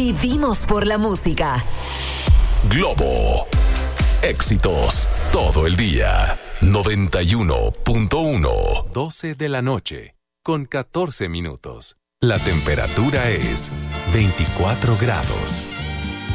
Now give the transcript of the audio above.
Vivimos por la música. Globo. Éxitos todo el día. 91.1. 12 de la noche, con 14 minutos. La temperatura es 24 grados.